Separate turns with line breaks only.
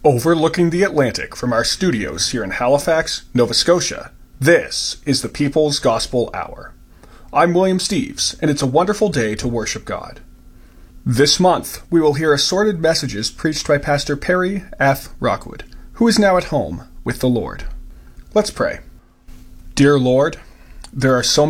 Overlooking the Atlantic from our studios here in Halifax, Nova Scotia, this is the People's Gospel Hour. I'm William Steves, and it's a wonderful day to worship God. This month, we will hear assorted messages preached by Pastor Perry F. Rockwood, who is now at home with the Lord. Let's pray. Dear Lord, there are so